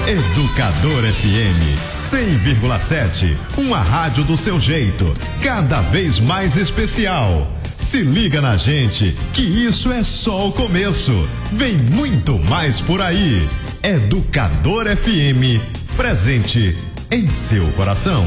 Educador FM 100,7, uma rádio do seu jeito, cada vez mais especial. Se liga na gente, que isso é só o começo. Vem muito mais por aí. Educador FM, presente em seu coração.